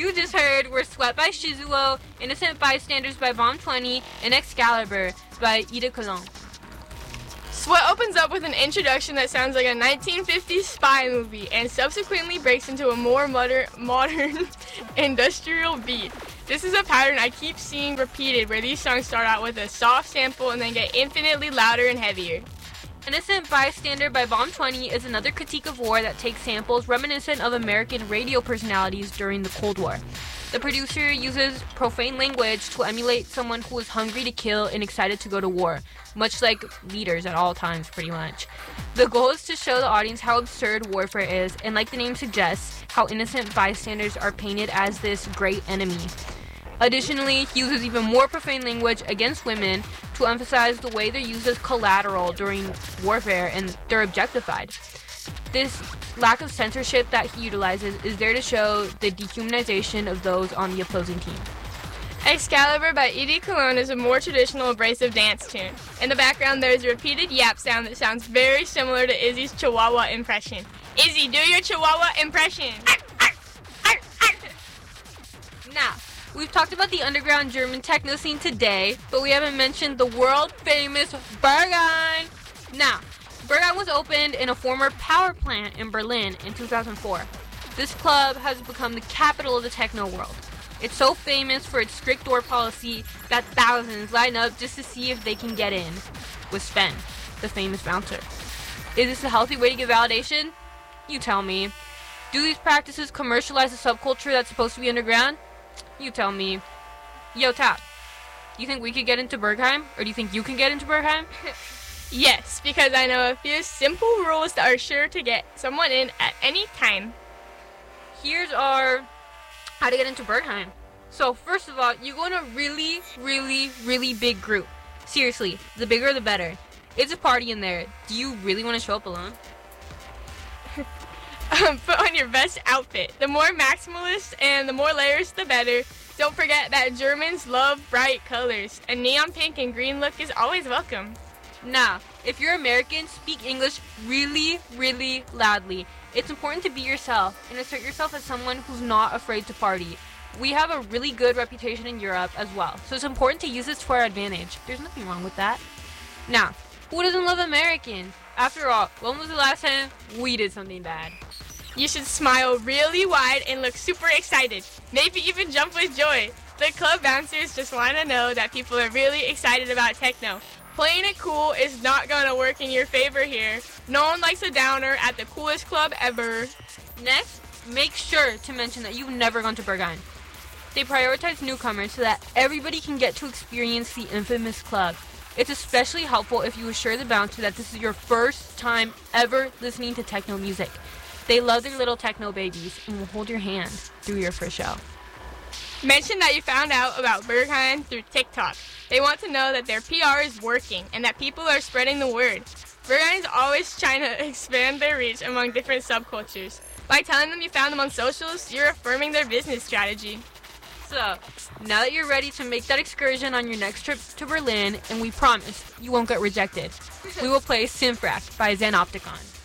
you just heard were Sweat by Shizuo, Innocent Bystanders by Bomb 20, and Excalibur by Ida Cologne. Sweat opens up with an introduction that sounds like a 1950s spy movie and subsequently breaks into a more modern industrial beat. This is a pattern I keep seeing repeated where these songs start out with a soft sample and then get infinitely louder and heavier. Innocent Bystander by Bomb 20 is another critique of war that takes samples reminiscent of American radio personalities during the Cold War. The producer uses profane language to emulate someone who is hungry to kill and excited to go to war, much like leaders at all times, pretty much. The goal is to show the audience how absurd warfare is, and like the name suggests, how innocent bystanders are painted as this great enemy. Additionally, he uses even more profane language against women to emphasize the way they're used as collateral during warfare and they're objectified. This lack of censorship that he utilizes is there to show the dehumanization of those on the opposing team. Excalibur by Ida Cologne is a more traditional abrasive dance tune. In the background there is a repeated yap sound that sounds very similar to Izzy's Chihuahua impression. Izzy, do your Chihuahua impression! Now, we've talked about the underground German techno scene today, but we haven't mentioned the world-famous Berghain. Now, Berghain was opened in a former power plant in Berlin in 2004. This club has become the capital of the techno world. It's so famous for its strict door policy that thousands line up just to see if they can get in with Sven, the famous bouncer. Is this a healthy way to get validation? You tell me. Do these practices commercialize a subculture that's supposed to be underground? You tell me. Yo, Tap, you think we could get into Berghain? Or do you think you can get into Berghain? Yes, because I know a few simple rules that are sure to get someone in at any time. Here's our how to get into Berghain. So first of all, you go in a really, really, really big group. Seriously, the bigger the better. It's a party in there. Do you really want to show up alone? Put on your best outfit. The more maximalist and the more layers, the better. Don't forget that Germans love bright colors. A neon pink and green look is always welcome. Now, if you're American, speak English really, really loudly. It's important to be yourself and assert yourself as someone who's not afraid to party. We have a really good reputation in Europe as well, so it's important to use this to our advantage. There's nothing wrong with that. Now, who doesn't love Americans? After all, when was the last time we did something bad? You should smile really wide and look super excited. Maybe even jump with joy. The club bouncers just want to know that people are really excited about techno. Playing it cool is not going to work in your favor here. No one likes a downer at the coolest club ever. Next, make sure to mention that you've never gone to Berghain. They prioritize newcomers so that everybody can get to experience the infamous club. It's especially helpful if you assure the bouncer that this is your first time ever listening to techno music. They love their little techno babies and will hold your hand through your first show. Mention that you found out about Berghain through TikTok. They want to know that their PR is working and that people are spreading the word. Berghain is always trying to expand their reach among different subcultures. By telling them you found them on socials, you're affirming their business strategy. So, now that you're ready to make that excursion on your next trip to Berlin, and we promise you won't get rejected, we will play Synfract by Xanopticon.